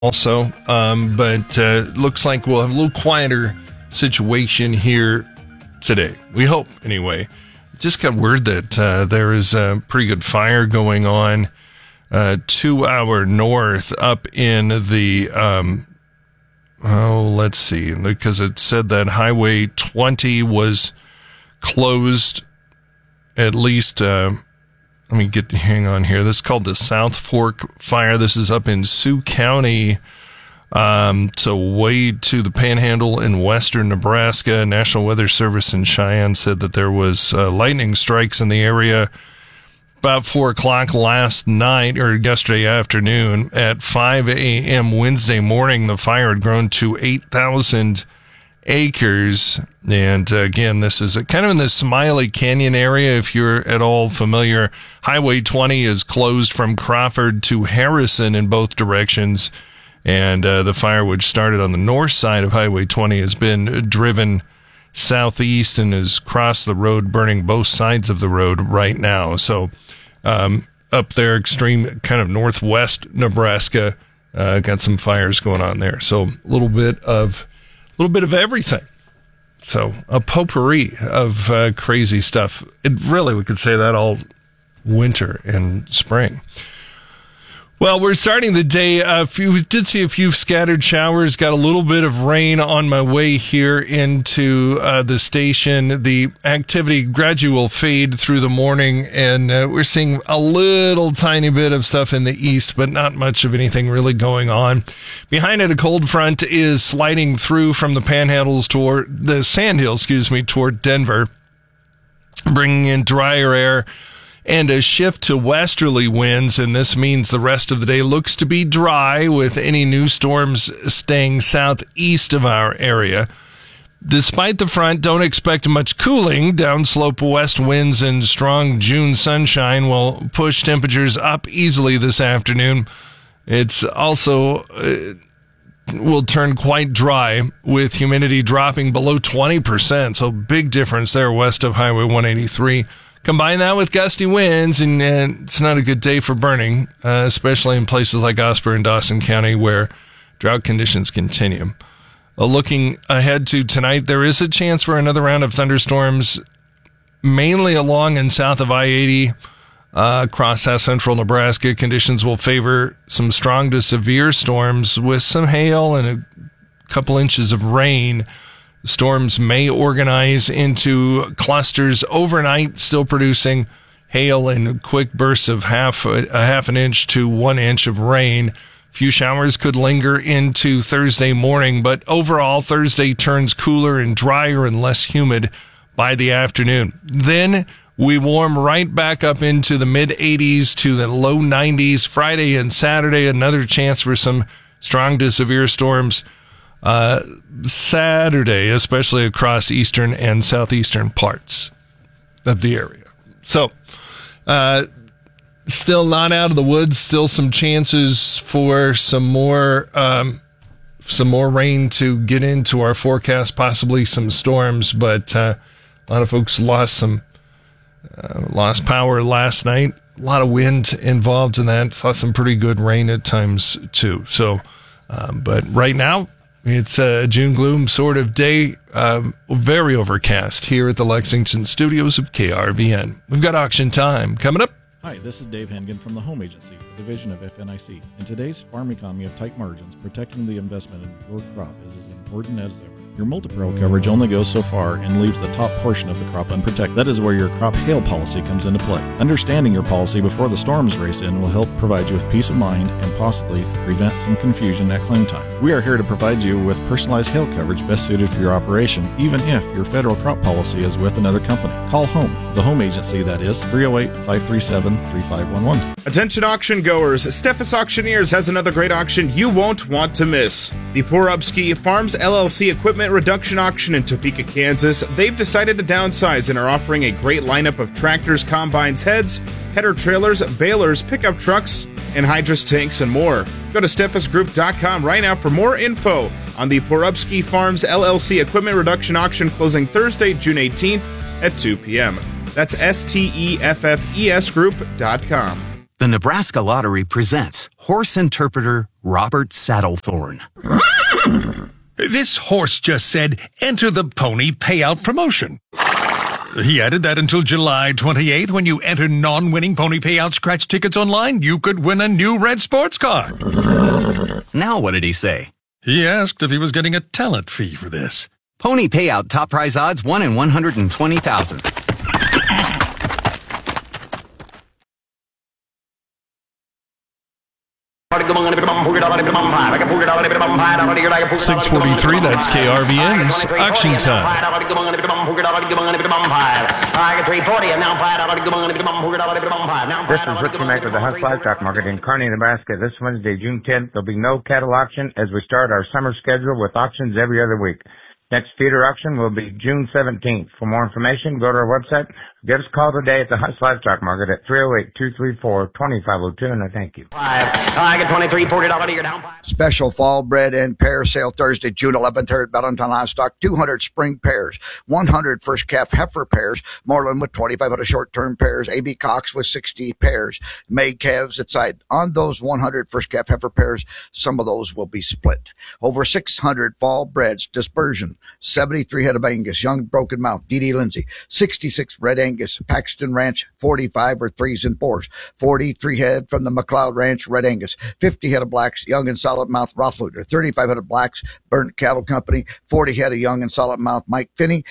also, but looks like we'll have a little quieter situation here today. We hope, anyway. Just got word that there is a pretty good fire going on 2 hour north up in the, let's see, because it said that Highway 20 was closed at least, hang on here. This is called the South Fork Fire. This is up in Sioux County, to Wade to the Panhandle in western Nebraska. National Weather Service in Cheyenne said that there was lightning strikes in the area about 4 o'clock last night or yesterday afternoon. At 5 a.m. Wednesday morning, the fire had grown to 8,000 acres. And again, this is kind of in the Smiley Canyon area. If you're at all familiar, Highway 20 is closed from Crawford to Harrison in both directions. And the fire, which started on the north side of Highway 20, has been driven southeast and has crossed the road, burning both sides of the road right now. So up there, extreme kind of northwest Nebraska, got some fires going on there. So a little bit of everything. So a potpourri of crazy stuff. We could say that all winter and spring. Well, we're starting the day. We did see a few scattered showers. Got a little bit of rain on my way here into the station. The activity gradually will fade through the morning, and we're seeing a little tiny bit of stuff in the east, but not much of anything really going on. Behind it, a cold front is sliding through from the Panhandles toward the Sandhills, toward Denver, bringing in drier air and a shift to westerly winds, and this means the rest of the day looks to be dry, with any new storms staying southeast of our area. Despite the front, don't expect much cooling. Downslope west winds and strong June sunshine will push temperatures up easily this afternoon. It's also will turn quite dry, with humidity dropping below 20%, so big difference there west of Highway 183. Combine that with gusty winds, and it's not a good day for burning, especially in places like Osper and Dawson County, where drought conditions continue. Looking ahead to tonight, there is a chance for another round of thunderstorms, mainly along and south of I-80, across south central Nebraska. Conditions will favor some strong to severe storms with some hail and a couple inches of rain. Storms may organize into clusters overnight, still producing hail and quick bursts of half an inch to 1 inch of rain. Few showers could linger into Thursday morning, but overall Thursday turns cooler and drier and less humid by the afternoon. Then we warm right back up into the mid-80s to the low 90s. Friday and Saturday, another chance for some strong to severe storms. Saturday, especially across eastern and southeastern parts of the area. So, still not out of the woods. Still some chances for some more rain to get into our forecast, possibly some storms. But a lot of folks lost power last night. A lot of wind involved in that. Saw some pretty good rain at times too. So, but right now, it's a June gloom sort of day, very overcast here at the Lexington studios of KRVN. We've got auction time coming up. Hi, this is Dave Hengen from the Home Agency, a division of FNIC. In today's farm economy of tight margins, protecting the investment in your crop is as important as ever. Your multi-peril coverage only goes so far and leaves the top portion of the crop unprotected. That is where your crop hail policy comes into play. Understanding your policy before the storms race in will help provide you with peace of mind and possibly prevent some confusion at claim time. We are here to provide you with personalized hail coverage best suited for your operation, even if your federal crop policy is with another company. Call Home, the Home Agency, that is 308-537-3511. Attention auction goers, Steffes Auctioneers has another great auction you won't want to miss. The Porubsky Farms LLC Equipment Reduction Auction in Topeka, Kansas. They've decided to downsize and are offering a great lineup of tractors, combines, heads, header trailers, balers, pickup trucks, and hydrous tanks and more. Go to SteffesGroup.com right now for more info on the Porubsky Farms LLC Equipment Reduction Auction closing Thursday, June 18th at 2 p.m. That's STEFFES Group.com. The Nebraska Lottery presents horse interpreter Robert Saddlethorn. This horse just said, enter the pony payout promotion. He added that until July 28th, when you enter non-winning pony payout scratch tickets online, you could win a new red sports car. Now what did he say? He asked if he was getting a talent fee for this. Pony payout top prize odds 1 in 120,000. 6:43, that's KRVN's auction time. This is Richie Mack with the Husk Livestock Market in Kearney, Nebraska. This Wednesday, June 10th, there'll be no cattle auction as we start our summer schedule with auctions every other week. Next feeder auction will be June 17th. For more information, go to our website. Give us a call today at the Husk Livestock Market at 308-234-2502, and I thank you. I get $23, $40 you're down. Special fall bred and pair sale Thursday, June 11th here at Valentine Livestock. 200 spring pairs, 100 first calf heifer pairs, Moreland with 2,500 short-term pairs, A.B. Cox with 60 pairs, May calves at side. On those 100 first calf heifer pairs, some of those will be split. Over 600 fall breds, dispersion, 73 head of Angus, young broken mouth, D.D. Lindsay, 66 red Angus, Paxton Ranch, 45 or 3s and 4s, 43 head from the McLeod Ranch, red Angus, 50 head of blacks, young and solid mouth, Rothluder, 35 head of blacks, Burnt Cattle Company, 40 head of young and solid mouth, Mike Finney,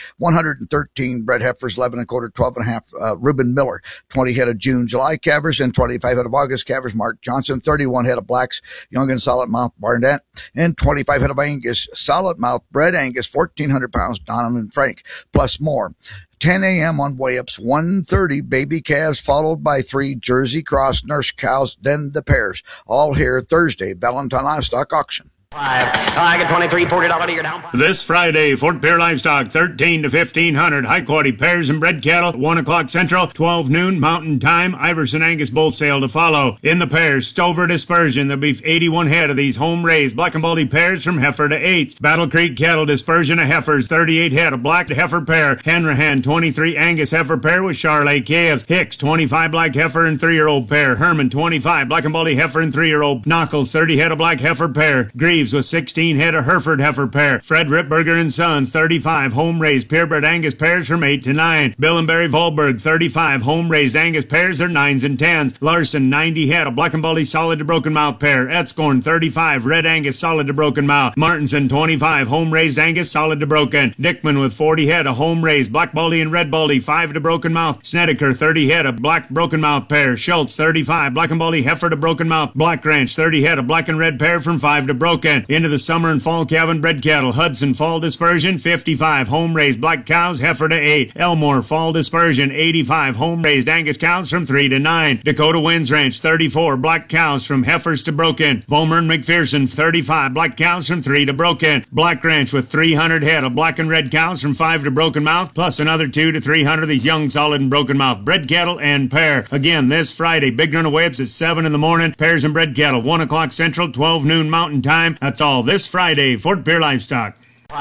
113 bred heifers, 11 and quarter, 12 and a half, Reuben Miller, 20 head of June, July calvers, and 25 head of August calvers, Mark Johnson, 31 head of blacks, young and solid mouth, Barnett, and 25 head of Angus, solid mouth, bred Angus, 1,400 pounds, Donovan Frank, plus more. 10 a.m. on weigh-ups, 1:30 baby calves, followed by 3 Jersey Cross nurse cows, then the pairs. All here Thursday, Valentine Livestock Auction. I get $23, $40 you're down. This Friday, Fort Pierre Livestock, 13 to 1,500 high-quality pairs and bred cattle, 1 o'clock Central, 12 noon Mountain Time, Iverson Angus bull sale to follow. In the pairs, Stover Dispersion, there'll be 81 head of these home-raised black and baldy pairs from heifer to 8s. Battle Creek Cattle Dispersion of heifers, 38 head of black heifer pair. Hanrahan, 23 Angus heifer pair with Charolais calves. Hicks, 25 black heifer and 3-year-old pair. Herman, 25 black and baldy heifer and 3-year-old. Knuckles, 30 head of black heifer pair. Greaves with 16 head of Hereford heifer pair. Fred Ripberger and Sons, 35 home-raised purebred Angus pairs from 8 to 9. Bill and Barry Volberg, 35 home-raised Angus pairs, they're 9s and 10s. Larson, 90 head of black and baldy solid to broken mouth pair. Etzkorn, 35 red Angus solid to broken mouth. Martinson, 25 home-raised Angus solid to broken. Dickman with 40 head of home-raised black baldy and red baldy 5 to broken mouth. Snedeker, 30 head of black broken mouth pair. Schultz, 35 black and baldy heifer to broken mouth. Black Ranch, 30 head of black and red pair from 5 to broken. Into the summer and fall calving bred cattle. Hudson fall dispersion, 55 home-raised black cows, heifer to 8. Elmore fall dispersion, 85 home-raised Angus cows from 3 to 9. Dakota Winds Ranch, 34 black cows from heifers to broken. Vollmer and McPherson, 35 black cows from 3 to broken. Black Ranch with 300 head of black and red cows from 5 to broken mouth, plus another 2 to 300 of these young solid and broken mouth bred cattle and pair. Again, this Friday, big run of whips at 7 in the morning. Pairs and bred cattle, 1 o'clock Central, 12 noon Mountain Time. That's all this Friday, Fort Pierre Livestock.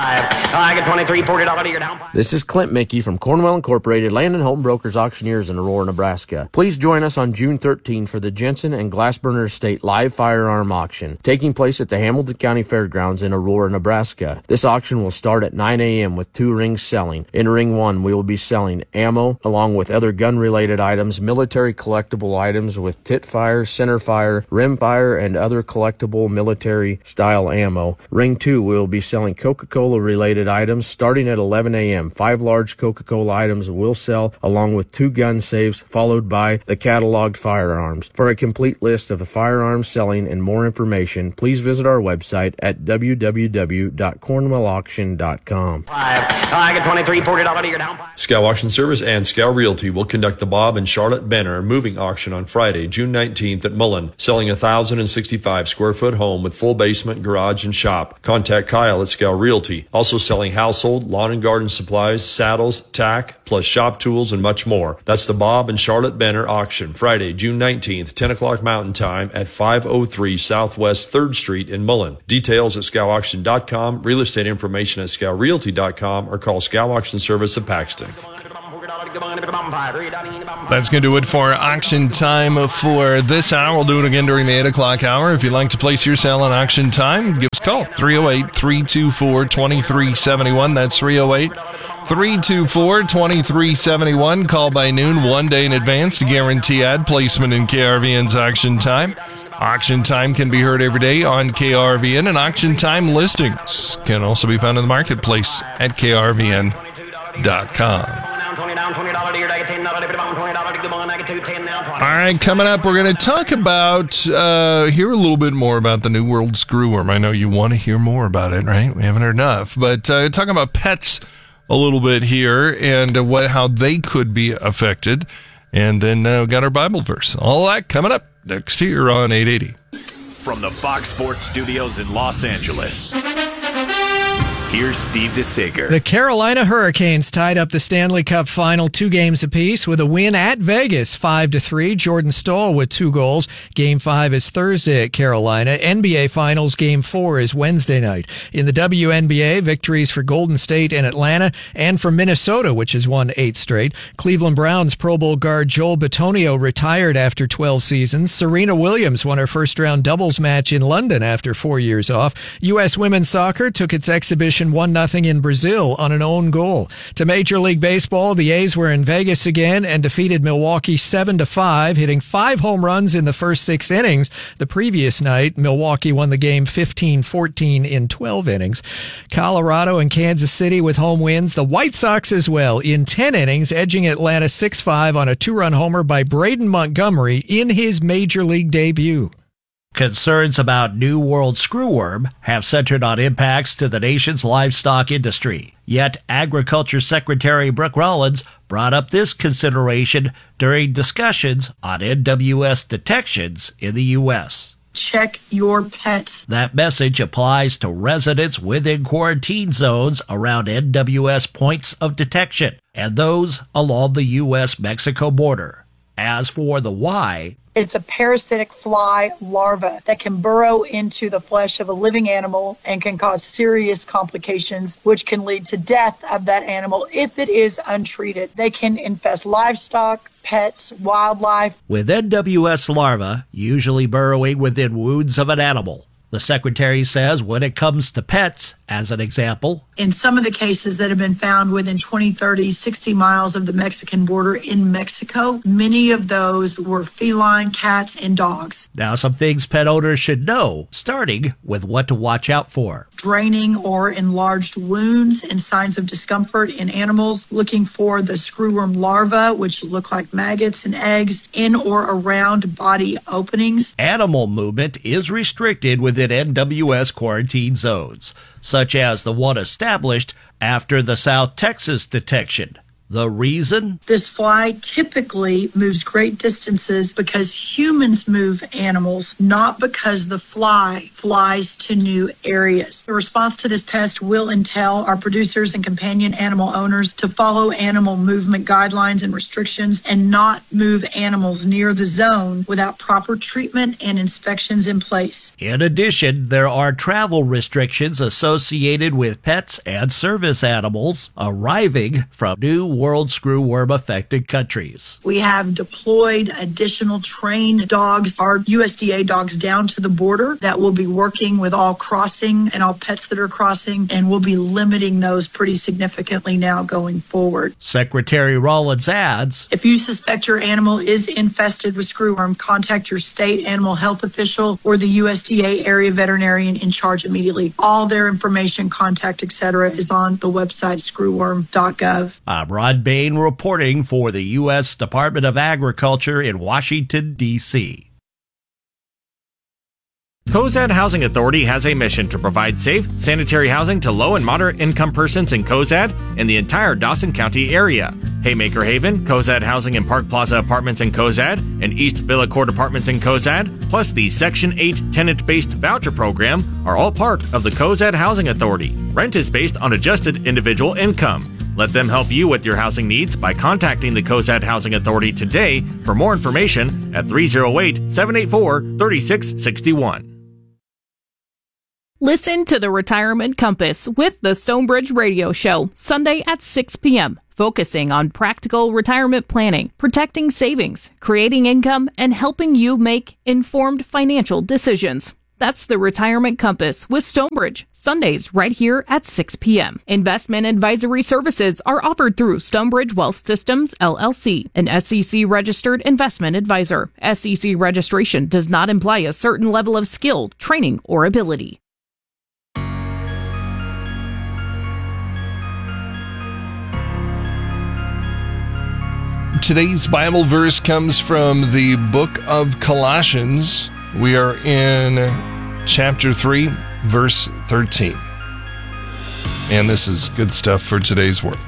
I get $23, $40 you're down. This is Clint Mickey from Cornwell Incorporated, Land and Home Brokers Auctioneers in Aurora, Nebraska. Please join us on June 13 for the Jensen and Glassburner Estate live firearm auction, taking place at the Hamilton County Fairgrounds in Aurora, Nebraska. This auction will start at 9 a.m. with 2 rings selling. In Ring 1, we will be selling ammo, along with other gun-related items, military collectible items with tit fire, center fire, rim fire, and other collectible military-style ammo. Ring 2, we will be selling Coca-Cola related items starting at 11 a.m. 5 large Coca-Cola items will sell along with 2 gun safes followed by the cataloged firearms. For a complete list of the firearms selling and more information, please visit our website at www.cornwellauction.com. I get $23, $40 you're down. Scow Auction Service and Scow Realty will conduct the Bob and Charlotte Benner moving auction on Friday, June 19th at Mullen, selling a 1,065 square foot home with full basement, garage, and shop. Contact Kyle at Scow Realty. Also selling household, lawn and garden supplies, saddles, tack, plus shop tools and much more. That's the Bob and Charlotte Benner auction, Friday, June 19th, 10 o'clock Mountain Time at 503 Southwest 3rd Street in Mullen. Details at scowauction.com, real estate information at scowrealty.com, or call Scow Auction Service of Paxton. That's going to do it for auction time for this hour. We'll do it again during the 8 o'clock hour. If you'd like to place your sale on auction time, give us a call. 308-324-2371. That's 308-324-2371. Call by noon, 1 day in advance to guarantee ad placement in KRVN's auction time. Auction time can be heard every day on KRVN, and auction time listings can also be found in the marketplace at krvn.com. All right, coming up, we're going to talk about, hear a little bit more about the New World Screwworm. I know you want to hear more about it, right? We haven't heard enough. But talking about pets a little bit here and how they could be affected. And then got our Bible verse. All that coming up next here on 880. From the Fox Sports Studios in Los Angeles, here's Steve DeSager. The Carolina Hurricanes tied up the Stanley Cup final 2 games apiece with a win at Vegas, 5-3. Jordan Staal with 2 goals. Game 5 is Thursday at Carolina. NBA Finals Game 4 is Wednesday night. In the WNBA, victories for Golden State and Atlanta, and for Minnesota, which has won 8 straight. Cleveland Browns Pro Bowl guard Joel Bitonio retired after 12 seasons. Serena Williams won her first-round doubles match in London after 4 years off. U.S. women's soccer took its exhibition 1-0 in Brazil on an own goal. To Major League Baseball, the A's were in Vegas again and defeated Milwaukee 7-5, hitting 5 home runs in the first 6 innings. The previous night, Milwaukee won the game 15-14 in 12 innings. Colorado and Kansas City with home wins. The White Sox as well in 10 innings, edging Atlanta 6-5 on a 2-run homer by Braden Montgomery in his Major League debut. Concerns about New World Screwworm have centered on impacts to the nation's livestock industry. Yet Agriculture Secretary Brooke Rollins brought up this consideration during discussions on NWS detections in the U.S. Check your pets. That message applies to residents within quarantine zones around NWS points of detection and those along the U.S.-Mexico border. As for the why, it's a parasitic fly larva that can burrow into the flesh of a living animal and can cause serious complications, which can lead to death of that animal if it is untreated. They can infest livestock, pets, wildlife. With NWS larvae usually burrowing within wounds of an animal, the secretary says when it comes to pets, as an example, in some of the cases that have been found within 20, 30, 60 miles of the Mexican border in Mexico, many of those were feline cats and dogs. Now, some things pet owners should know, starting with what to watch out for. Draining or enlarged wounds and signs of discomfort in animals, looking for the screwworm larvae, which look like maggots and eggs, in or around body openings. Animal movement is restricted within NWS quarantine zones, such as the one established after the South Texas detection. The reason? This fly typically moves great distances because humans move animals, not because the fly flies to new areas. The response to this pest will entail our producers and companion animal owners to follow animal movement guidelines and restrictions and not move animals near the zone without proper treatment and inspections in place. In addition, there are travel restrictions associated with pets and service animals arriving from New World Screwworm affected countries. We have deployed additional trained dogs, our USDA dogs, down to the border that will be working with all crossing and all pets that are crossing, and we'll be limiting those pretty significantly now going forward. Secretary Rollins adds, if you suspect your animal is infested with screwworm, contact your state animal health official or the USDA area veterinarian in charge immediately. All their information, contact, etc. is on the website screwworm.gov. I'm Rod Bain reporting for the U.S. Department of Agriculture in Washington, D.C. Cozad Housing Authority has a mission to provide safe, sanitary housing to low and moderate income persons in Cozad and the entire Dawson County area. Haymaker Haven, Cozad Housing and Park Plaza Apartments in Cozad, and East Villa Court Apartments in Cozad, plus the Section 8 tenant-based voucher program are all part of the Cozad Housing Authority. Rent is based on adjusted individual income. Let them help you with your housing needs by contacting the Cozad Housing Authority today for more information at 308-784-3661. Listen to the Retirement Compass with the Stonebridge Radio Show, Sunday at 6 p.m. focusing on practical retirement planning, protecting savings, creating income, and helping you make informed financial decisions. That's the Retirement Compass with Stonebridge, Sundays right here at 6 p.m. Investment advisory services are offered through Stonebridge Wealth Systems, LLC, an SEC-registered investment advisor. SEC registration does not imply a certain level of skill, training, or ability. Today's Bible verse comes from the book of Colossians. We are in chapter 3, verse 13. And this is good stuff for today's word.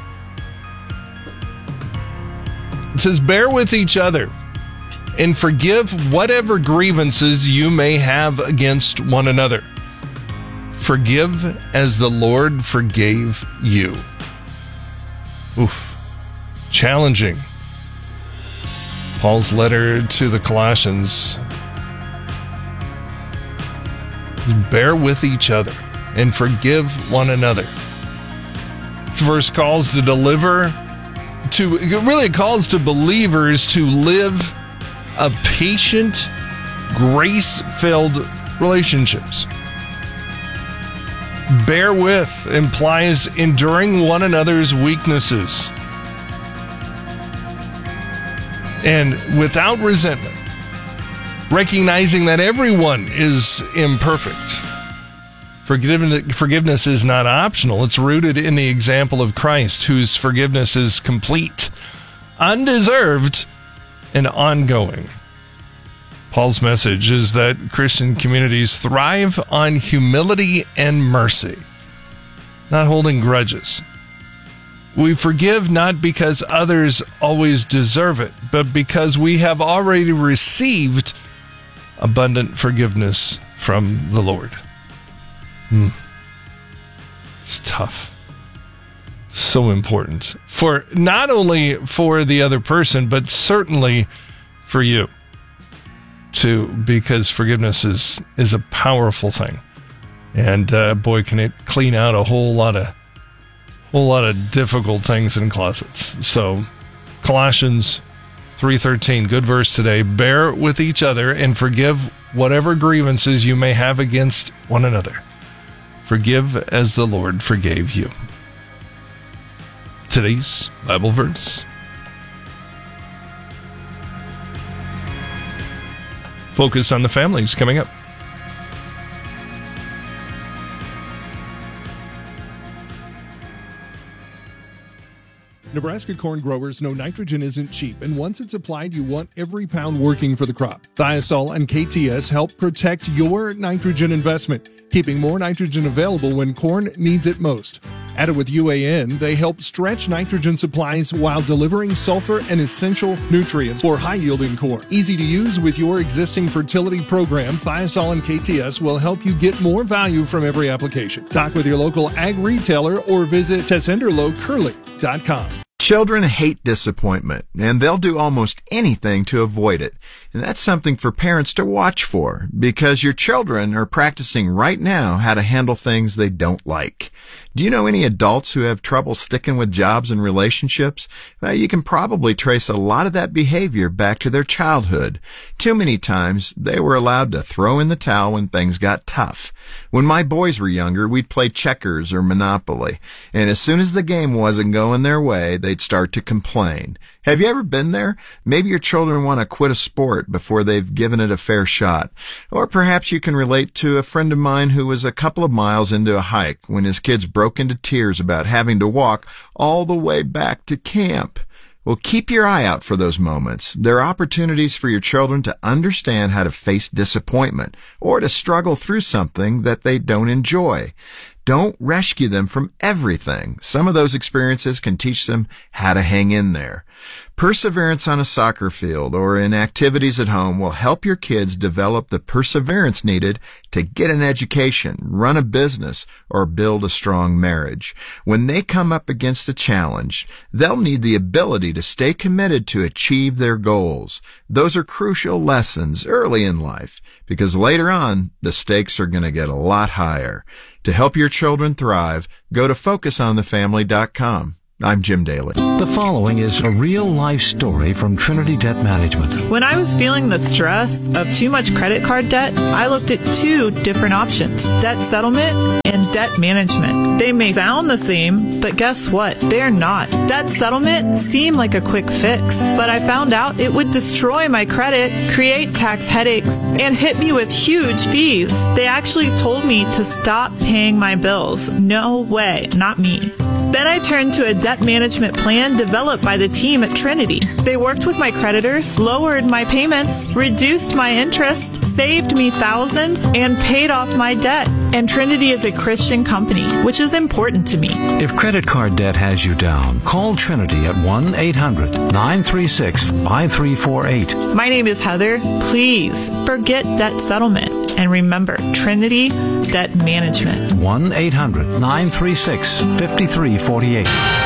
It says, "Bear with each other and forgive whatever grievances you may have against one another. Forgive as the Lord forgave you." Oof. Challenging. Paul's letter to the Colossians. Bear with each other and forgive one another. This verse calls to it calls to believers to live a patient, grace-filled relationships. Bear with implies enduring one another's weaknesses and without resentment, recognizing that everyone is imperfect. Forgiveness is not optional. It's rooted in the example of Christ, whose forgiveness is complete, undeserved, and ongoing. Paul's message is that Christian communities thrive on humility and mercy, not holding grudges. We forgive not because others always deserve it, but because we have already received abundant forgiveness from the Lord. It's tough. So important. For not only for the other person, but certainly for you too, because forgiveness is a powerful thing. And boy, can it clean out a whole lot of difficult things in closets. So Colossians 3:13, good verse today. Bear with each other and forgive whatever grievances you may have against one another. Forgive as the Lord forgave you. Today's Bible verse. Focus on the Families coming up. Nebraska corn growers know nitrogen isn't cheap, and once it's applied, you want every pound working for the crop. Thiosol and KTS help protect your nitrogen investment, keeping more nitrogen available when corn needs it most. Added with UAN, they help stretch nitrogen supplies while delivering sulfur and essential nutrients for high-yielding corn. Easy to use with your existing fertility program, Thiosol and KTS will help you get more value from every application. Talk with your local ag retailer or visit tessenderlocurley.com. Children hate disappointment, and they'll do almost anything to avoid it. And that's something for parents to watch for, because your children are practicing right now how to handle things they don't like. Do you know any adults who have trouble sticking with jobs and relationships? Well, you can probably trace a lot of that behavior back to their childhood. Too many times, they were allowed to throw in the towel when things got tough. When my boys were younger, we'd play checkers or Monopoly, and as soon as the game wasn't going their way, they'd start to complain. Have you ever been there? Maybe your children want to quit a sport before they've given it a fair shot. Or perhaps you can relate to a friend of mine who was a couple of miles into a hike when his kids broke into tears about having to walk all the way back to camp. Well, keep your eye out for those moments. There are opportunities for your children to understand how to face disappointment or to struggle through something that they don't enjoy. Don't rescue them from everything. Some of those experiences can teach them how to hang in there. Perseverance on a soccer field or in activities at home will help your kids develop the perseverance needed to get an education, run a business, or build a strong marriage. When they come up against a challenge, they'll need the ability to stay committed to achieve their goals. Those are crucial lessons early in life, because later on, the stakes are going to get a lot higher. To help your children thrive, go to FocusOnTheFamily.com. I'm Jim Daly. The following is a real-life story from Trinity Debt Management. When I was feeling the stress of too much credit card debt, I looked at two different options: debt settlement and debt management. They may sound the same, but guess what? They're not. Debt settlement seemed like a quick fix, but I found out it would destroy my credit, create tax headaches, and hit me with huge fees. They actually told me to stop paying my bills. No way, not me. Then I turned to a debt management plan developed by the team at Trinity. They worked with my creditors, lowered my payments, reduced my interest, saved me thousands, and paid off my debt. And Trinity is a Christian company, which is important to me. If credit card debt has you down, call Trinity at 1-800-936-5348. My name is Heather. Please forget debt settlement and remember Trinity Debt Management. 1-800-936-5348.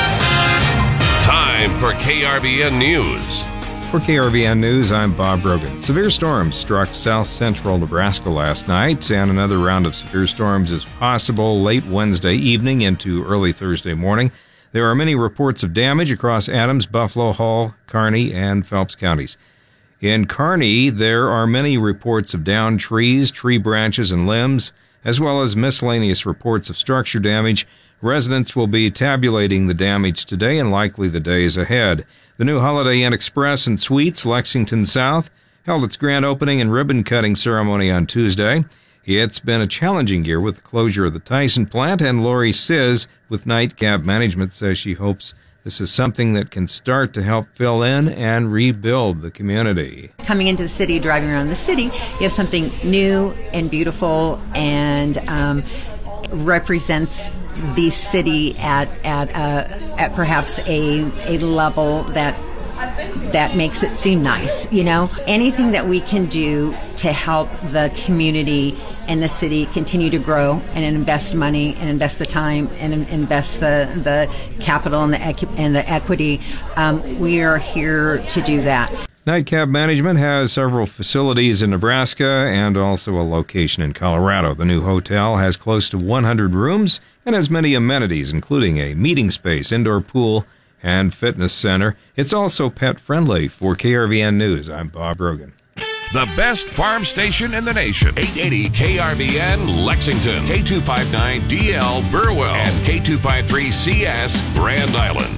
Time for KRVN News. For KRVN News, I'm Bob Brogan. Severe storms struck south central Nebraska last night, and another round of severe storms is possible late Wednesday evening into early Thursday morning. There are many reports of damage across Adams, Buffalo, Hall, Kearney, and Phelps counties. In Kearney, there are many reports of downed trees, tree branches, and limbs, as well as miscellaneous reports of structure damage. Residents will be tabulating the damage today and likely the days ahead. The new Holiday Inn Express and Suites, Lexington South, held its grand opening and ribbon-cutting ceremony on Tuesday. It's been a challenging year with the closure of the Tyson plant, and Lori Sizz with Nightcap Management says she hopes this is something that can start to help fill in and rebuild the community. Coming into the city, driving around the city, you have something new and beautiful and represents the city at perhaps a level that makes it seem nice. You know, anything that we can do to help the community and the city continue to grow and invest money and invest the time and invest the capital and the equity, we are here to do that. Nightcap Management has several facilities in Nebraska and also a location in Colorado. The new hotel has close to 100 rooms and has many amenities, including a meeting space, indoor pool, and fitness center. It's also pet-friendly. For KRVN News, I'm Bob Rogan. The best farm station in the nation. 880 KRVN Lexington, K259DL Burwell, and K253CS Grand Island.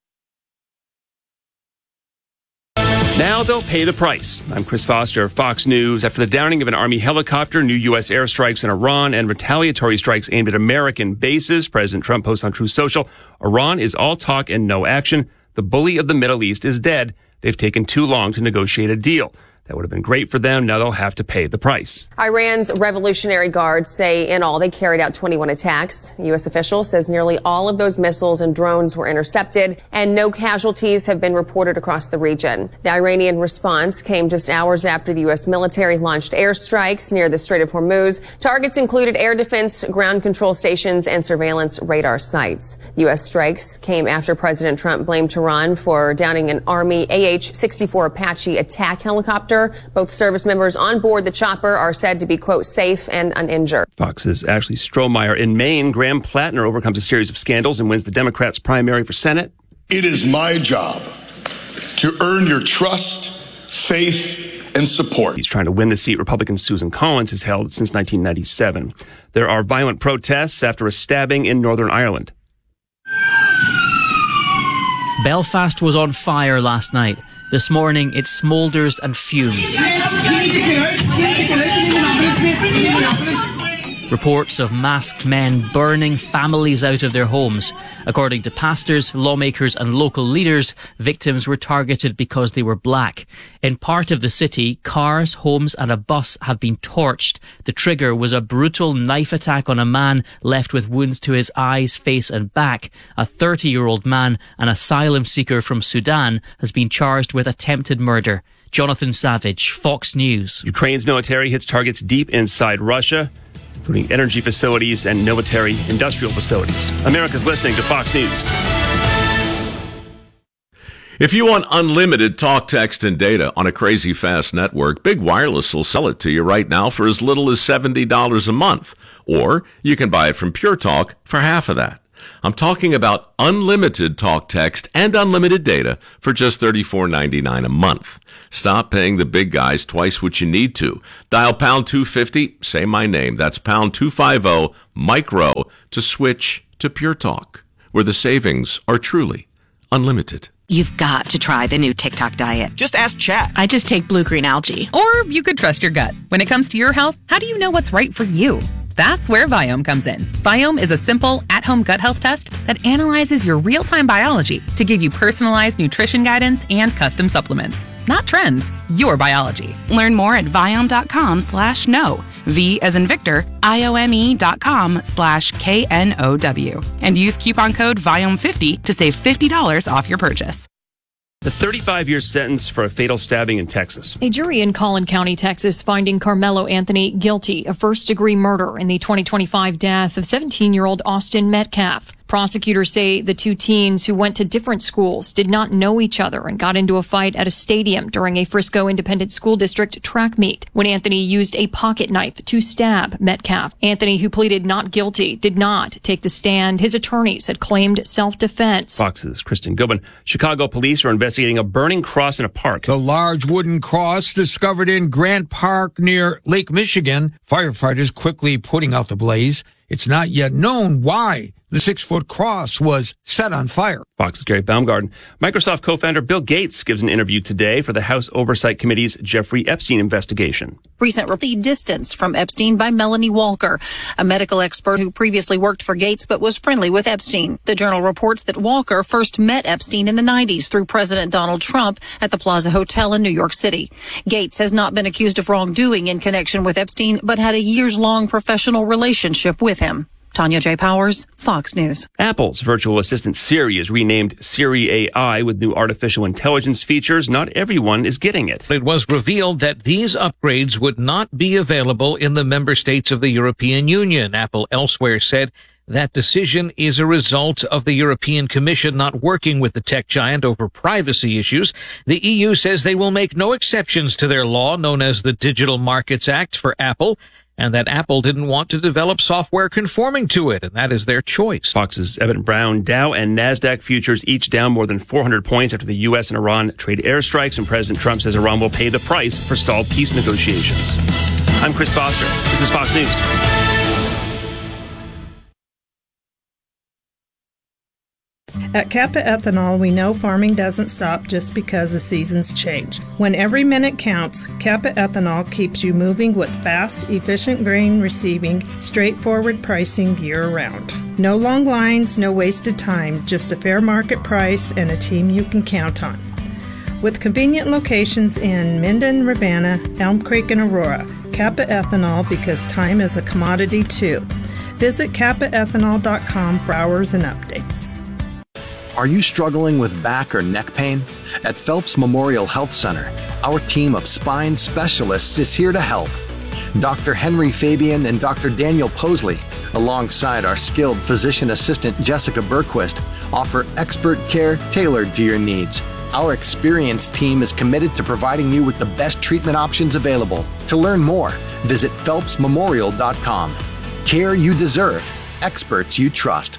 Now they'll pay the price. I'm Chris Foster, Fox News. After the downing of an Army helicopter, new U.S. airstrikes in Iran, and retaliatory strikes aimed at American bases, President Trump posts on Truth Social, Iran is all talk and no action. The bully of the Middle East is dead. They've taken too long to negotiate a deal. That would have been great for them. Now they'll have to pay the price. Iran's Revolutionary Guards say in all they carried out 21 attacks. A U.S. official says nearly all of those missiles and drones were intercepted and no casualties have been reported across the region. The Iranian response came just hours after the U.S. military launched airstrikes near the Strait of Hormuz. Targets included air defense, ground control stations, and surveillance radar sites. U.S. strikes came after President Trump blamed Tehran for downing an Army AH-64 Apache attack helicopter. Both service members on board the chopper are said to be, quote, safe and uninjured. Fox's Ashley Strohmeyer. In Maine, Graham Plattner overcomes a series of scandals and wins the Democrats' primary for Senate. It is my job to earn your trust, faith, and support. He's trying to win the seat Republican Susan Collins has held since 1997. There are violent protests after a stabbing in Northern Ireland. Belfast was on fire last night. This morning, it smoulders and fumes. Reports of masked men burning families out of their homes. According to pastors, lawmakers and local leaders, victims were targeted because they were black. In part of the city, cars, homes and a bus have been torched. The trigger was a brutal knife attack on a man left with wounds to his eyes, face and back. A 30-year-old man, an asylum seeker from Sudan, has been charged with attempted murder. Jonathan Savage, Fox News. Ukraine's military hits targets deep inside Russia, including energy facilities and military industrial facilities. America's listening to Fox News. If you want unlimited talk, text, and data on a crazy fast network, Big Wireless will sell it to you right now for as little as $70 a month. Or you can buy it from Pure Talk for half of that. I'm talking about unlimited talk, text, and unlimited data for just $34.99 a month. Stop paying the big guys twice what you need to. Dial pound 250, say my name. That's pound 250 micro to switch to Pure Talk, where the savings are truly unlimited. You've got to try the new TikTok diet. Just ask Chat. I just take blue-green algae. Or you could trust your gut. When it comes to your health, how do you know what's right for you? That's where Viome comes in. Viome is a simple, at-home gut health test that analyzes your real-time biology to give you personalized nutrition guidance and custom supplements. Not trends, your biology. Learn more at Viome.com/know. V as in Victor, IOME.com/KNOW. And use coupon code VIOME50 to save $50 off your purchase. The 35-year sentence for a fatal stabbing in Texas. A jury in Collin County, Texas, finding Carmelo Anthony guilty of first-degree murder in the 2025 death of 17-year-old Austin Metcalf. Prosecutors say the two teens who went to different schools did not know each other and got into a fight at a stadium during a Frisco Independent School District track meet when Anthony used a pocket knife to stab Metcalf. Anthony, who pleaded not guilty, did not take the stand. His attorneys had claimed self-defense. Fox's Kristen Gilbin. Chicago police are investigating a burning cross in a park. The large wooden cross discovered in Grant Park near Lake Michigan. Firefighters quickly putting out the blaze. It's not yet known why the 6-foot cross was set on fire. Fox's Gary Baumgarten. Microsoft co-founder Bill Gates gives an interview today for the House Oversight Committee's Jeffrey Epstein investigation. Recent the distance from Epstein by Melanie Walker, a medical expert who previously worked for Gates but was friendly with Epstein. The Journal reports that Walker first met Epstein in the 90s through President Donald Trump at the Plaza Hotel in New York City. Gates has not been accused of wrongdoing in connection with Epstein, but had a years-long professional relationship with him. Tanya J. Powers, Fox News. Apple's virtual assistant Siri is renamed Siri AI with new artificial intelligence features. Not everyone is getting it. It was revealed that these upgrades would not be available in the member states of the European Union. Apple elsewhere said that decision is a result of the European Commission not working with the tech giant over privacy issues. The EU says they will make no exceptions to their law known as the Digital Markets Act for Apple, and that Apple didn't want to develop software conforming to it, and that is their choice. Fox's Evan Brown. Dow and NASDAQ futures each down more than 400 points after the U.S. and Iran trade airstrikes, and President Trump says Iran will pay the price for stalled peace negotiations. I'm Chris Foster. This is Fox News. At Kappa Ethanol, we know farming doesn't stop just because the seasons change. When every minute counts, Kappa Ethanol keeps you moving with fast, efficient grain receiving, straightforward pricing year-round. No long lines, no wasted time, just a fair market price and a team you can count on. With convenient locations in Minden, Ravenna, Elm Creek, and Aurora, Kappa Ethanol, because time is a commodity too. Visit kappaethanol.com for hours and updates. Are you struggling with back or neck pain? At Phelps Memorial Health Center, our team of spine specialists is here to help. Dr. Henry Fabian and Dr. Daniel Posley, alongside our skilled physician assistant Jessica Berquist, offer expert care tailored to your needs. Our experienced team is committed to providing you with the best treatment options available. To learn more, visit phelpsmemorial.com. Care you deserve, experts you trust.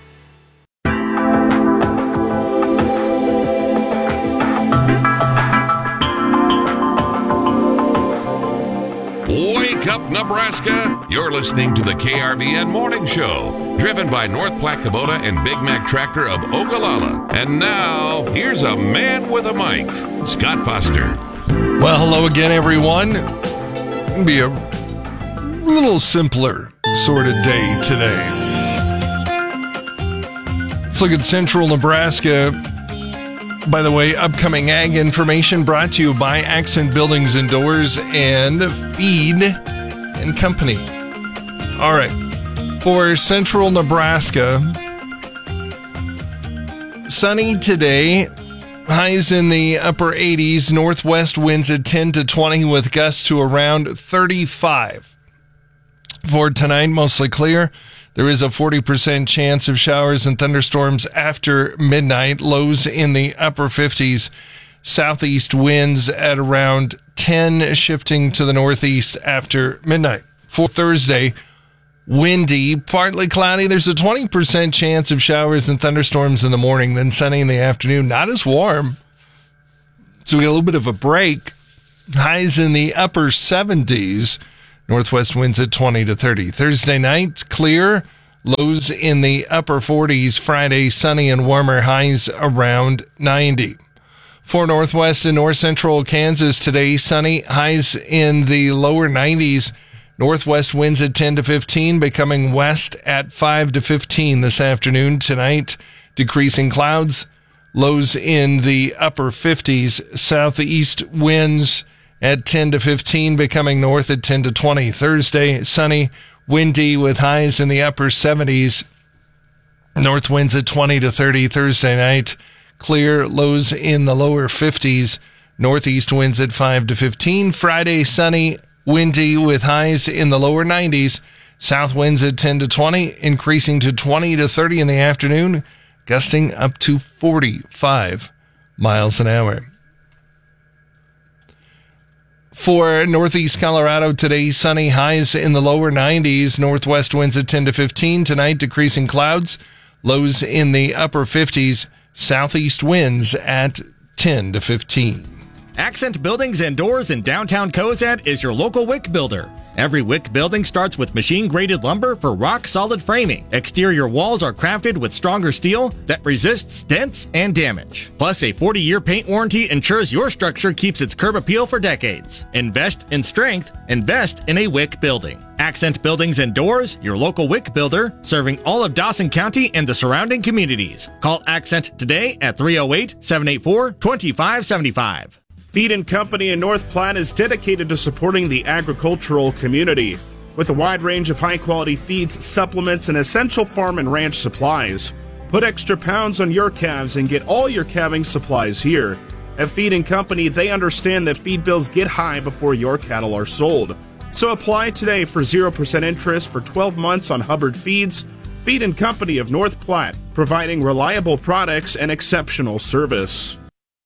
Wake up, Nebraska! You're listening to the KRVN Morning Show, driven by North Platte Kubota and Big Mac Tractor of Ogallala. And now, here's a man with a mic, Scott Foster. Well, hello again, everyone. It'll be a little simpler sort of day today. Let's look at central Nebraska. By the way, upcoming ag information brought to you by Accent Buildings and Doors and Feed and Company. All right. For central Nebraska, sunny today. Highs in the upper 80s. Northwest winds at 10 to 20 with gusts to around 35. For tonight, mostly clear. There is a 40% chance of showers and thunderstorms after midnight. Lows in the upper 50s. Southeast winds at around 10, shifting to the northeast after midnight. For Thursday, windy, partly cloudy. There's a 20% chance of showers and thunderstorms in the morning, then sunny in the afternoon. Not as warm. So we get a little bit of a break. Highs in the upper 70s. Northwest winds at 20 to 30. Thursday night, clear. Lows in the upper 40s. Friday, sunny and warmer. Highs around 90. For northwest and north central Kansas today, sunny. Highs in the lower 90s. Northwest winds at 10 to 15, becoming west at 5 to 15 this afternoon. Tonight, decreasing clouds. Lows in the upper 50s. Southeast winds at 10 to 15, becoming north at 10 to 20. Thursday, sunny, windy with highs in the upper 70s. North winds at 20 to 30. Thursday night, clear, lows in the lower 50s. Northeast winds at 5 to 15. Friday, sunny, windy with highs in the lower 90s. South winds at 10 to 20, increasing to 20 to 30 in the afternoon, gusting up to 45 miles an hour. For northeast Colorado today, sunny, highs in the lower 90s. Northwest winds at 10 to 15. Tonight, decreasing clouds, lows in the upper 50s. Southeast winds at 10 to 15. Accent Buildings and Doors in downtown Cozad is your local WIC builder. Every WIC building starts with machine-graded lumber for rock-solid framing. Exterior walls are crafted with stronger steel that resists dents and damage. Plus, a 40-year paint warranty ensures your structure keeps its curb appeal for decades. Invest in strength. Invest in a WIC building. Accent Buildings and Doors, your local WIC builder, serving all of Dawson County and the surrounding communities. Call Accent today at 308-784-2575. Feed & Company in North Platte is dedicated to supporting the agricultural community with a wide range of high-quality feeds, supplements, and essential farm and ranch supplies. Put extra pounds on your calves and get all your calving supplies here. At Feed & Company, they understand that feed bills get high before your cattle are sold. So apply today for 0% interest for 12 months on Hubbard Feeds. Feed & Company of North Platte, providing reliable products and exceptional service.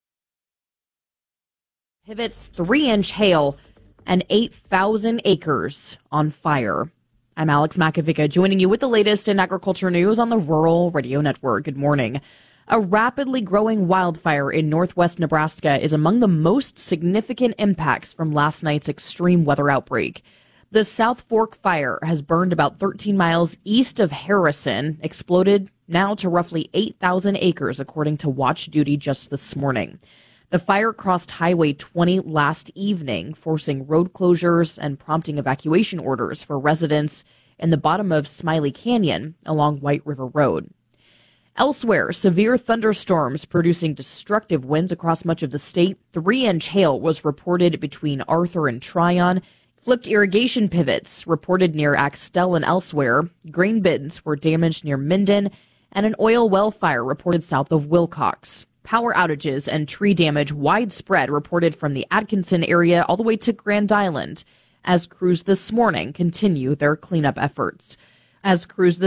Pivots 3-inch hail and 8,000 acres on fire. I'm Alex Makovica, joining you with the latest in agriculture news on the Rural Radio Network. Good morning. A rapidly growing wildfire in northwest Nebraska is among the most significant impacts from last night's extreme weather outbreak. The South Fork fire has burned about 13 miles east of Harrison, exploded now to roughly 8,000 acres, according to Watch Duty just this morning. The fire crossed Highway 20 last evening, forcing road closures and prompting evacuation orders for residents in the bottom of Smiley Canyon along White River Road. Elsewhere, severe thunderstorms producing destructive winds across much of the state. 3-inch hail was reported between Arthur and Tryon. Flipped irrigation pivots reported near Axtell and elsewhere. Grain bins were damaged near Minden, and an oil well fire reported south of Wilcox. Power outages and tree damage widespread reported from the Atkinson area all the way to Grand Island as crews this morning continue their cleanup efforts. Hail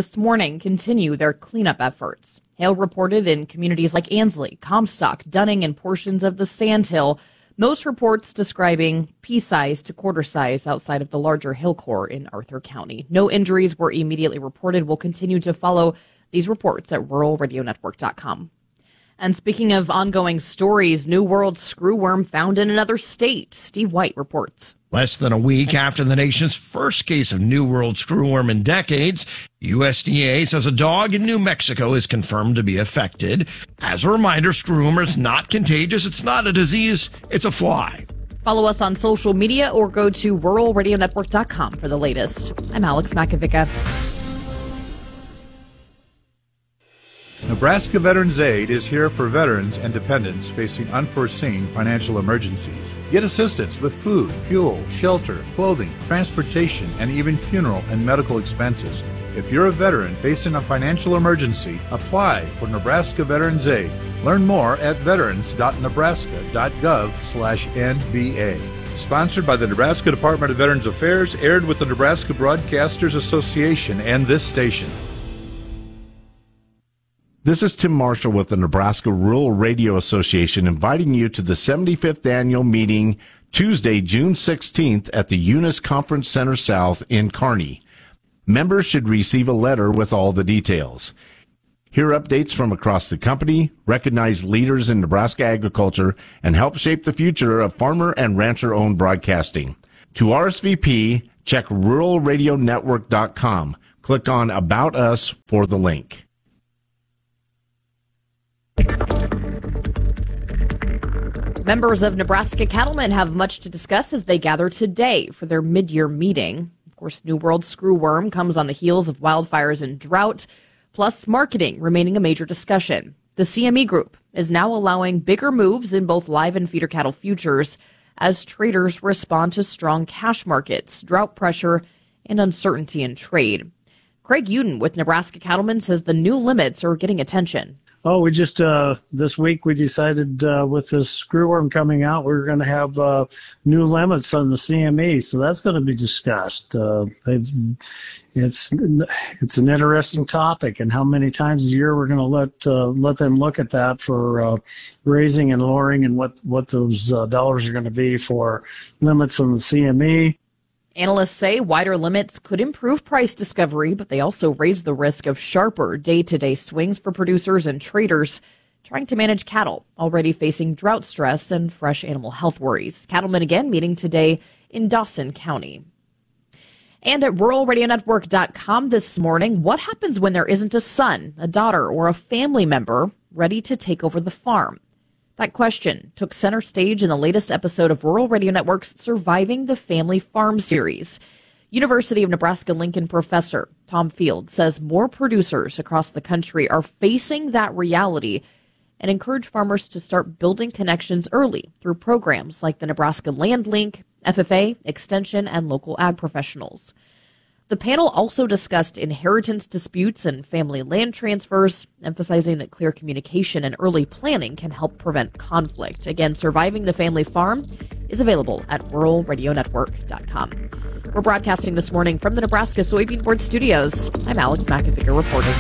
reported in communities like Ansley, Comstock, Dunning, and portions of the Sandhill. Most reports describing pea-size to quarter size outside of the larger hill core in Arthur County. No injuries were immediately reported. We'll continue to follow these reports at ruralradionetwork.com. And speaking of ongoing stories, New World screwworm found in another state. Steve White reports. Less than a week after the nation's first case of New World screwworm in decades, USDA says a dog in New Mexico is confirmed to be affected. As a reminder, screwworm is not contagious. It's not a disease. It's a fly. Follow us on social media or go to ruralradionetwork.com for the latest. I'm Alex Makovica. Nebraska Veterans Aid is here for veterans and dependents facing unforeseen financial emergencies. Get assistance with food, fuel, shelter, clothing, transportation, and even funeral and medical expenses. If you're a veteran facing a financial emergency, apply for Nebraska Veterans Aid. Learn more at veterans.nebraska.gov/NVA. Sponsored by the Nebraska Department of Veterans Affairs, aired with the Nebraska Broadcasters Association and this station. This is Tim Marshall with the Nebraska Rural Radio Association inviting you to the 75th annual meeting Tuesday, June 16th at the Eunice Conference Center South in Kearney. Members should receive a letter with all the details. Hear updates from across the company, recognize leaders in Nebraska agriculture, and help shape the future of farmer and rancher-owned broadcasting. To RSVP, check ruralradionetwork.com. Click on About Us for the link. Members of Nebraska Cattlemen have much to discuss as they gather today for their mid-year meeting. Of course, New World screwworm comes on the heels of wildfires and drought, plus marketing remaining a major discussion. The CME Group is now allowing bigger moves in both live and feeder cattle futures as traders respond to strong cash markets, drought pressure, and uncertainty in trade. Craig Uden with Nebraska Cattlemen says the new limits are getting attention. Oh, we just, this week we decided with this screwworm coming out, we're going to have new limits on the CME. So that's going to be discussed. It's an interesting topic, and how many times a year we're going to let them look at that for raising and lowering, and what those dollars are going to be for limits on the CME. Analysts say wider limits could improve price discovery, but they also raise the risk of sharper day-to-day swings for producers and traders trying to manage cattle already facing drought stress and fresh animal health worries. Cattlemen again meeting today in Dawson County. And at ruralradionetwork.com this morning, what happens when there isn't a son, a daughter, or a family member ready to take over the farm? That question took center stage in the latest episode of Rural Radio Network's Surviving the Family Farm series. University of Nebraska-Lincoln professor Tom Field says more producers across the country are facing that reality and encourage farmers to start building connections early through programs like the Nebraska Land Link, FFA, Extension, and local ag professionals. The panel also discussed inheritance disputes and family land transfers, emphasizing that clear communication and early planning can help prevent conflict. Again, Surviving the Family Farm is available at ruralradionetwork.com. We're broadcasting this morning from the Nebraska Soybean Board Studios. I'm Alex McAfee reporting.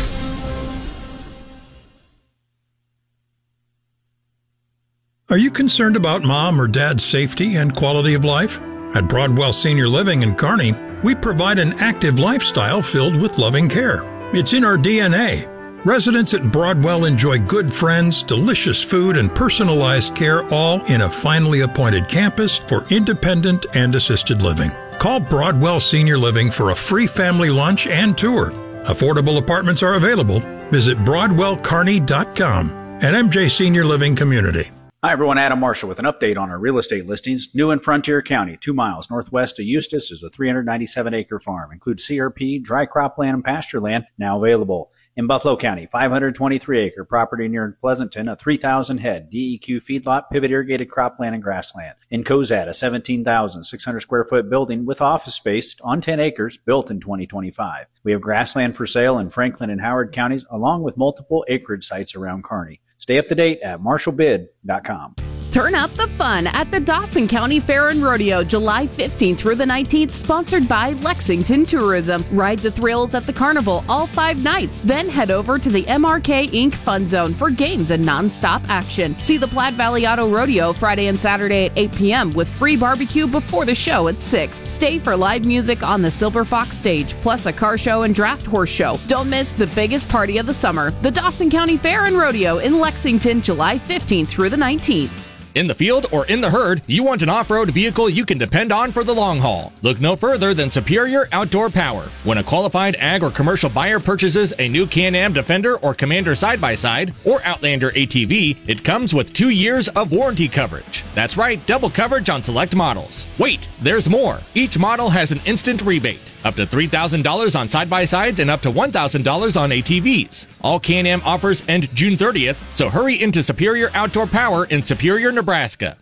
Are you concerned about mom or dad's safety and quality of life? At Broadwell Senior Living in Kearney, we provide an active lifestyle filled with loving care. It's in our DNA. Residents at Broadwell enjoy good friends, delicious food, and personalized care, all in a finely appointed campus for independent and assisted living. Call Broadwell Senior Living for a free family lunch and tour. Affordable apartments are available. Visit BroadwellKearney.com and MJ Senior Living Community. Hi, everyone. Adam Marshall with an update on our real estate listings. New in Frontier County, 2 miles northwest of Eustis, is a 397-acre farm. Includes CRP, dry cropland, and pasture land, now available. In Buffalo County, 523-acre property near Pleasanton, a 3,000-head DEQ feedlot, pivot irrigated cropland and grassland. In Cozad, a 17,600-square-foot building with office space on 10 acres, built in 2025. We have grassland for sale in Franklin and Howard counties, along with multiple acreage sites around Kearney. Stay up to date at marshallbid.com. Turn up the fun at the Dawson County Fair and Rodeo, July 15th through the 19th, sponsored by Lexington Tourism. Ride the thrills at the carnival all 5 nights, then head over to the MRK Inc. Fun Zone for games and nonstop action. See the Platte Valley Auto Rodeo Friday and Saturday at 8 p.m. with free barbecue before the show at 6. Stay for live music on the Silver Fox stage, plus a car show and draft horse show. Don't miss the biggest party of the summer, the Dawson County Fair and Rodeo in Lexington, July 15th through the 19th. In the field or in the herd, you want an off-road vehicle you can depend on for the long haul. Look no further than Superior Outdoor Power. When a qualified ag or commercial buyer purchases a new Can-Am Defender or Commander side-by-side or Outlander ATV, it comes with 2 years of warranty coverage. That's right, double coverage on select models. Wait, there's more. Each model has an instant rebate. Up to $3,000 on side-by-sides and up to $1,000 on ATVs. All Can-Am offers end June 30th, so hurry into Superior Outdoor Power in Superior, Nebraska.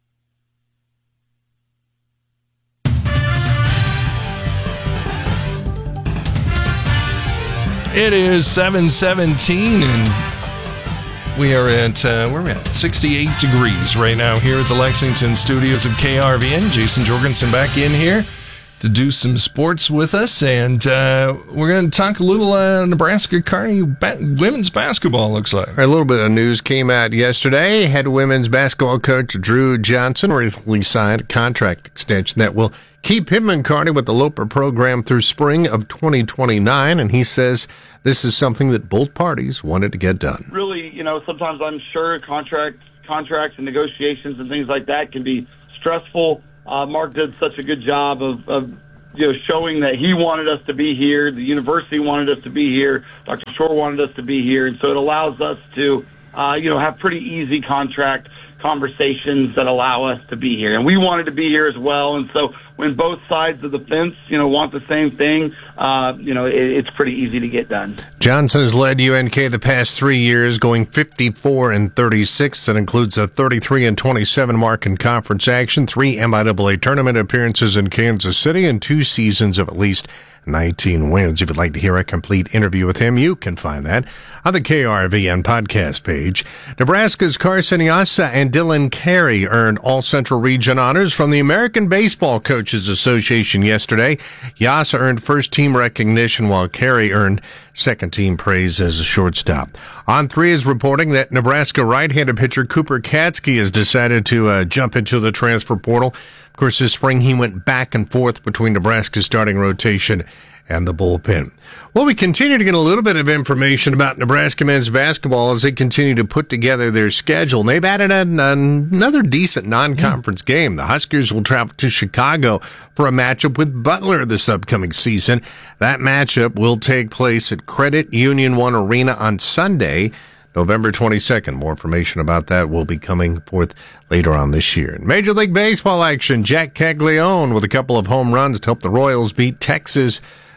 It is 7:17 and we are at 68 degrees right now here at the Lexington studios of KRVN. Jason Jorgensen back in here to do some sports with us, and we're going to talk a little Nebraska Kearney women's basketball, looks like. A little bit of news came out yesterday. Head women's basketball coach Drew Johnson recently signed a contract extension that will keep him in Kearney with the Loper program through spring of 2029, and he says this is something that both parties wanted to get done. Really, sometimes I'm sure contracts and negotiations and things like that can be stressful. Mark did such a good job of showing that he wanted us to be here. The university wanted us to be here. Dr. Shore wanted us to be here. And so it allows us to, have pretty easy contract conversations that allow us to be here. And we wanted to be here as well. And so when both sides of the fence, want the same thing, it's pretty easy to get done. Johnson has led UNK the past 3 years, going 54-36. That includes a 33-27 mark in conference action, 3 MIAA tournament appearances in Kansas City, and 2 seasons of at least 19 wins. If you'd like to hear a complete interview with him, you can find that on the KRVN podcast page. Nebraska's Carson Yassa and Dylan Carey earned All-Central Region honors from the American Baseball Coaches Association yesterday. Yassa earned first-team recognition, while Carey earned second-team praise as a shortstop. On3 is reporting that Nebraska right-handed pitcher Cooper Katsky has decided to jump into the transfer portal. Of course, this spring he went back and forth between Nebraska's starting rotation and the bullpen. Well, we continue to get a little bit of information about Nebraska men's basketball as they continue to put together their schedule. And they've added another decent non-conference game. The Huskers will travel to Chicago for a matchup with Butler this upcoming season. That matchup will take place at Credit Union One Arena on Sunday, November 22nd. More information about that will be coming forth later on this year. In Major League Baseball action, Jack Caglione with a couple of home runs to help the Royals beat Texas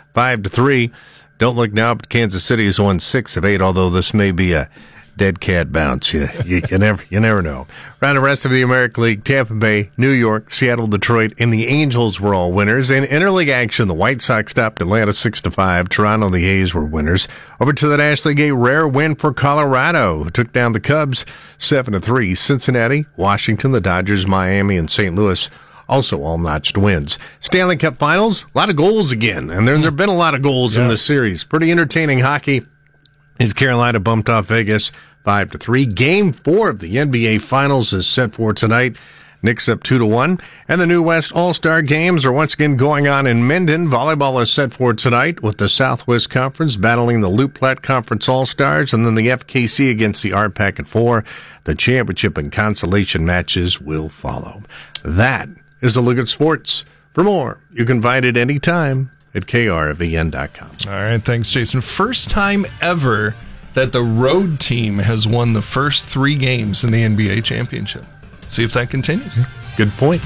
5-3. Don't look now, but Kansas City has won 6 of 8, although this may be a dead cat bounce. You never know. Around the rest of the American League, Tampa Bay, New York, Seattle, Detroit, and the Angels were all winners. In interleague action, the White Sox stopped Atlanta 6-5. Toronto and the A's were winners. Over to the National League, a rare win for Colorado, who took down the Cubs 7-3. Cincinnati, Washington, the Dodgers, Miami, and St. Louis also all notched wins. Stanley Cup Finals, a lot of goals again, and there have been a lot of goals in the series. Pretty entertaining hockey as Carolina bumped off Vegas 5-3. Game 4 of the NBA Finals is set for tonight. Knicks up 2-1. And the New West All-Star Games are once again going on in Minden. Volleyball is set for tonight with the Southwest Conference battling the Loup Platte Conference All-Stars, and then the FKC against the RPAC at 4. The championship and consolation matches will follow. That is a look at sports. For more, you can find it anytime at krvn.com. All right, thanks, Jason. First time ever that the road team has won the first 3 games in the NBA championship. See if that continues. Good point.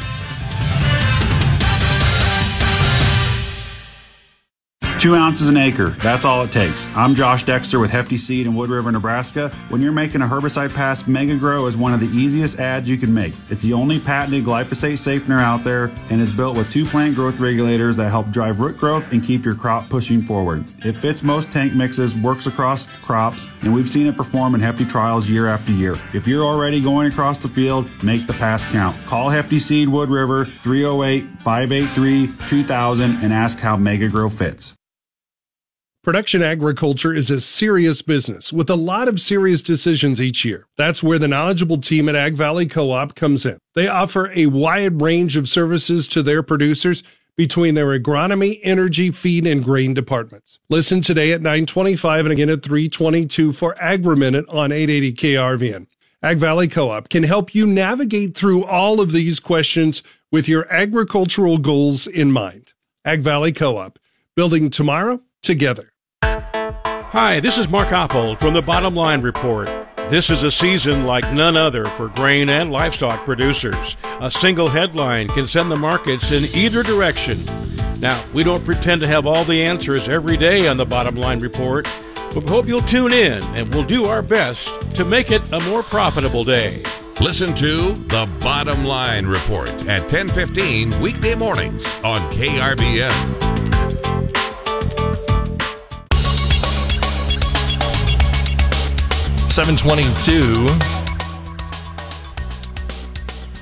Two ounces an acre, that's all it takes. I'm Josh Dexter with Hefty Seed in Wood River, Nebraska. When you're making a herbicide pass, MegaGrow is one of the easiest adds you can make. It's the only patented glyphosate safener out there and is built with 2 plant growth regulators that help drive root growth and keep your crop pushing forward. It fits most tank mixes, works across crops, and we've seen it perform in Hefty trials year after year. If you're already going across the field, make the pass count. Call Hefty Seed Wood River 308-583-2000 and ask how MegaGrow fits. Production agriculture is a serious business with a lot of serious decisions each year. That's where the knowledgeable team at Ag Valley Co-op comes in. They offer a wide range of services to their producers between their agronomy, energy, feed, and grain departments. Listen today at 9:25 and again at 3:22 for Agri-Minute on 880 KRVN. Ag Valley Co-op can help you navigate through all of these questions with your agricultural goals in mind. Ag Valley Co-op, building tomorrow together. Hi, this is Mark Oppold from the Bottom Line Report. This is a season like none other for grain and livestock producers. A single headline can send the markets in either direction. Now, we don't pretend to have all the answers every day on the Bottom Line Report, but we hope you'll tune in and we'll do our best to make it a more profitable day. Listen to The Bottom Line Report at 10:15 weekday mornings on KRVN. 7:22.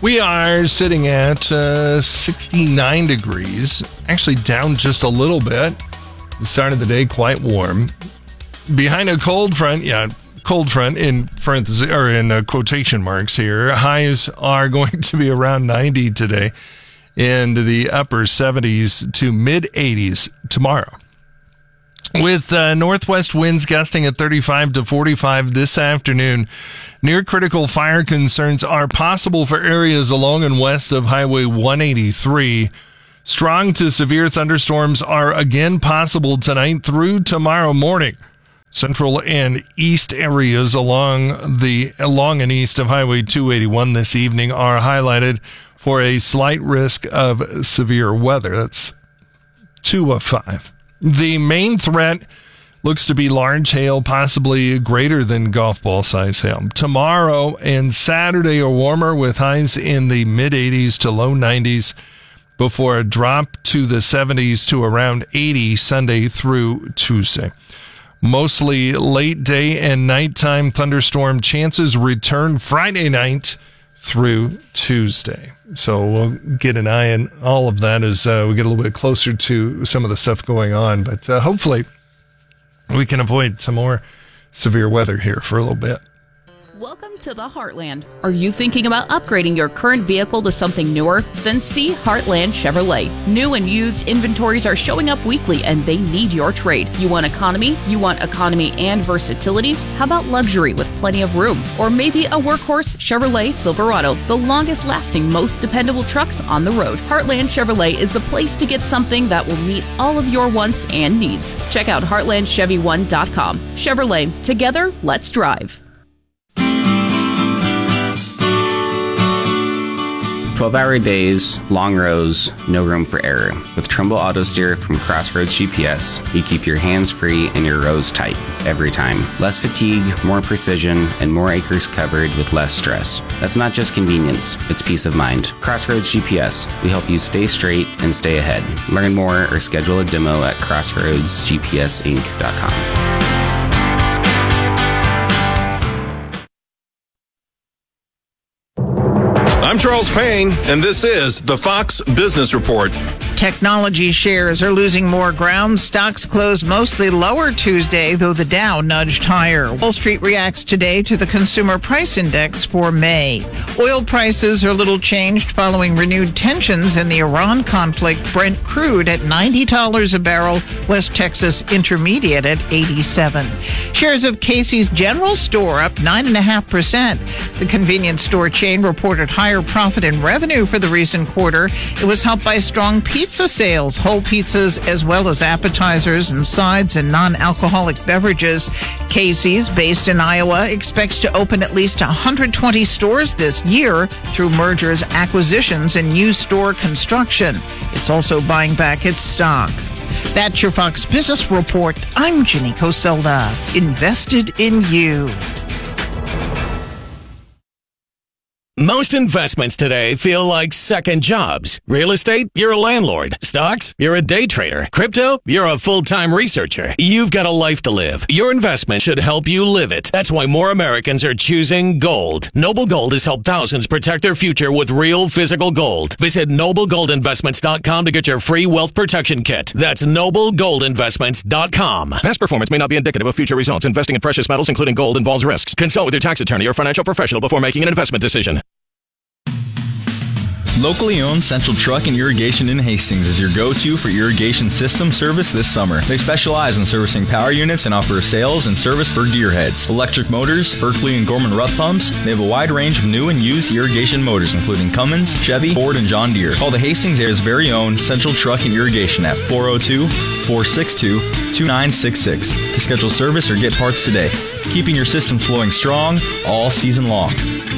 We are sitting at 69 degrees, actually down just a little bit. We started the day quite warm. Behind a cold front in parentheses or in quotation marks here. Highs are going to be around 90 today, and the upper 70s to mid 80s tomorrow. With northwest winds gusting at 35 to 45 this afternoon, near critical fire concerns are possible for areas along and west of Highway 183. Strong to severe thunderstorms are again possible tonight through tomorrow morning. Central and east areas along and east of Highway 281 this evening are highlighted for a slight risk of severe weather. That's 2 of 5. The main threat looks to be large hail, possibly greater than golf ball size hail. Tomorrow and Saturday are warmer with highs in the mid 80s to low 90s before a drop to the 70s to around 80 Sunday through Tuesday. Mostly late day and nighttime thunderstorm chances return Friday night through Tuesday. So we'll get an eye on all of that as we get a little bit closer to some of the stuff going on. But hopefully we can avoid some more severe weather here for a little bit. Welcome to the Heartland. Are you thinking about upgrading your current vehicle to something newer? Then see Heartland Chevrolet. New and used inventories are showing up weekly and they need your trade. You want economy? You want economy and versatility? How about luxury with plenty of room? Or maybe a workhorse Chevrolet Silverado, the longest lasting, most dependable trucks on the road. Heartland Chevrolet is the place to get something that will meet all of your wants and needs. Check out heartlandchevy1.com. Chevrolet, together, let's drive. 12-hour days, long rows, no room for error. With Trumbull Auto Steer from Crossroads GPS, you keep your hands free and your rows tight every time. Less fatigue, more precision, and more acres covered with less stress. That's not just convenience, it's peace of mind. Crossroads GPS, we help you stay straight and stay ahead. Learn more or schedule a demo at crossroadsgpsinc.com. I'm Charles Payne, and this is the Fox Business Report. Technology shares are losing more ground. Stocks closed mostly lower Tuesday, though the Dow nudged higher. Wall Street reacts today to the Consumer Price Index for May. Oil prices are little changed following renewed tensions in the Iran conflict. Brent crude at $90 a barrel, West Texas Intermediate at $87. Shares of Casey's General Store up 9.5%. The convenience store chain reported higher profit and revenue for the recent quarter. It was helped by strong pizza sales, whole pizzas, as well as appetizers and sides and non-alcoholic beverages. Casey's, based in Iowa, expects to open at least 120 stores this year through mergers, acquisitions, and new store construction. It's also buying back its stock. That's your Fox Business Report. I'm Ginny Coselda. Invested in you. Most investments today feel like second jobs. Real estate, you're a landlord. Stocks, you're a day trader. Crypto, you're a full-time researcher. You've got a life to live. Your investment should help you live it. That's why more Americans are choosing gold. Noble Gold has helped thousands protect their future with real physical gold. Visit NobleGoldInvestments.com to get your free wealth protection kit. That's NobleGoldInvestments.com. Past performance may not be indicative of future results. Investing in precious metals, including gold, involves risks. Consult with your tax attorney or financial professional before making an investment decision. Locally owned Central Truck and Irrigation in Hastings is your go-to for irrigation system service this summer. They specialize in servicing power units and offer sales and service for gearheads, electric motors, Berkeley and Gorman Rupp pumps. They have a wide range of new and used irrigation motors, including Cummins, Chevy, Ford, and John Deere. Call the Hastings area's very own Central Truck and Irrigation at 402-462-2966 to schedule service or get parts today, keeping your system flowing strong all season long.